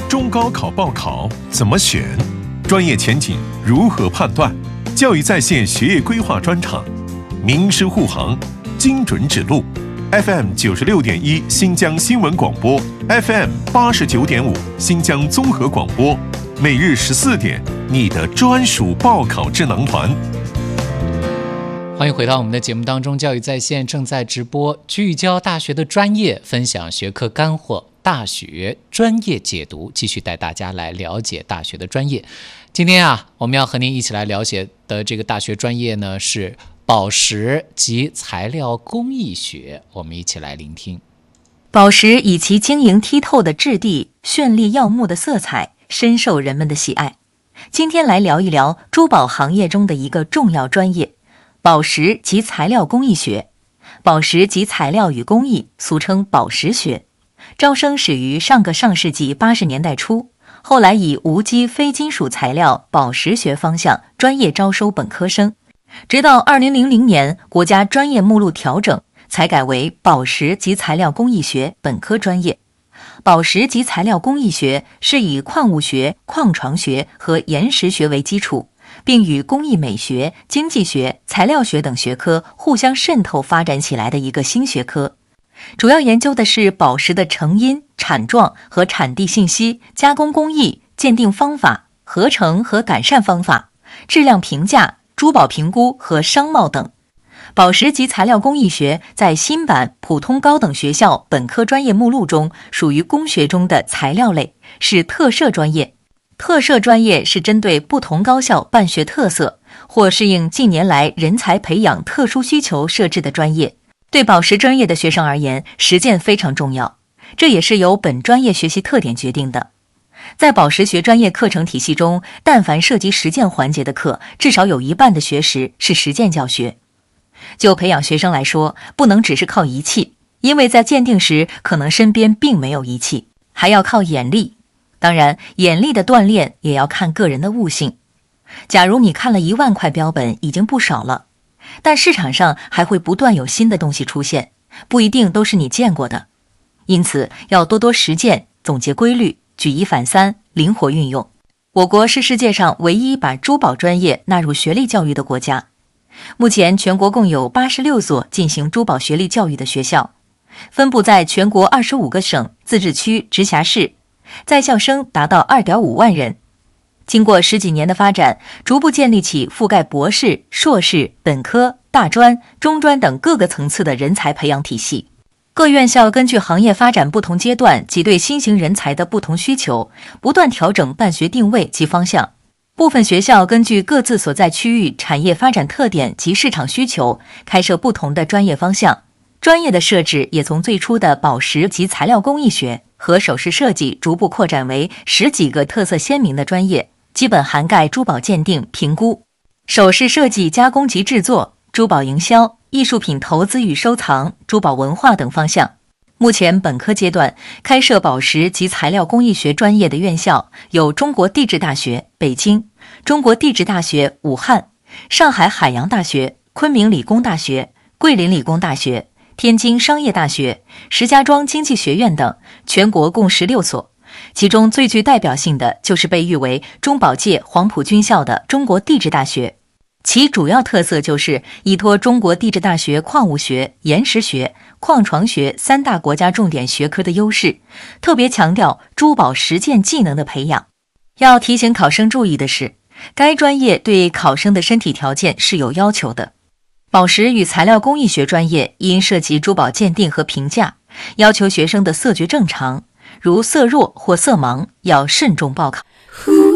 中高考报考怎么选？专业前景如何判断？教育在线学业规划专场，名师护航，精准指路。FM 96.1新疆新闻广播 ，FM 89.5新疆综合广播，每日14点，你的专属报考智囊团。 欢迎回到我们的节目当中，教育在线正在直播，聚焦大学的专业，分享学科干货，大学专业解读，继续带大家来了解大学的专业。今天我们要和您一起来了解的这个大学专业呢是宝石及材料工艺学，我们一起来聆听。 宝石以其晶莹剔透的质地、绚丽耀目的色彩，深受人们的喜爱。今天来聊一聊珠宝行业中的一个重要专业——宝石及材料工艺学。宝石及材料与工艺，俗称宝石学。招生始于上世纪80年代初，后来以无机非金属材料宝石学方向专业招收本科生。直到2000年，国家专业目录调整，才改为宝石及材料工艺学本科专业。宝石及材料工艺学是以矿物学、矿床学和岩石学为基础，并与工艺美学、经济学、材料学等学科互相渗透发展起来的一个新学科。主要研究的是宝石的成因、产状和产地信息、加工工艺、鉴定方法、合成和改善方法、质量评价、珠宝评估和商贸等。宝石及材料工艺学在新版普通高等学校本科专业目录中属于工学中的材料类，是特设专业。特设专业是针对不同高校办学特色或适应近年来人才培养特殊需求设置的专业。对宝石专业的学生而言，实践非常重要，这也是由本专业学习特点决定的。在宝石学专业课程体系中，但凡涉及实践环节的课，至少有一半的学时是实践教学。就培养学生来说，不能只是靠仪器，因为在鉴定时可能身边并没有仪器，还要靠眼力。当然，眼力的锻炼也要看个人的悟性。假如你看了1万块标本已经不少了，但市场上还会不断有新的东西出现，不一定都是你见过的。因此要多多实践，总结规律，举一反三，灵活运用。我国是世界上唯一把珠宝专业纳入学历教育的国家。目前全国共有86所进行珠宝学历教育的学校，分布在全国25个省、自治区、直辖市，在校生达到2.5万人。经过10几年的发展，逐步建立起覆盖博士、硕士、本科、大专、中专等各个层次的人才培养体系。各院校根据行业发展不同阶段及对新型人才的不同需求，不断调整办学定位及方向。部分学校根据各自所在区域产业发展特点及市场需求，开设不同的专业方向。专业的设置也从最初的宝石及材料工艺学和首饰设计逐步扩展为10几个特色鲜明的专业，基本涵盖珠宝鉴定、评估、首饰设计、加工及制作、珠宝营销、艺术品投资与收藏、珠宝文化等方向。目前本科阶段开设宝石及材料工艺学专业的院校有中国地质大学北京、中国地质大学武汉、上海海洋大学、昆明理工大学、桂林理工大学、天津商业大学、石家庄经济学院等，全国共16所。其中最具代表性的就是被誉为中宝界黄埔军校的中国地质大学，其主要特色就是依托中国地质大学矿物学、岩石学、矿床学3大国家重点学科的优势，特别强调珠宝实践技能的培养。要提醒考生注意的是，该专业对考生的身体条件是有要求的。宝石与材料工艺学专业因涉及珠宝鉴定和评价，要求学生的色觉正常，如色弱或色盲，要慎重报考。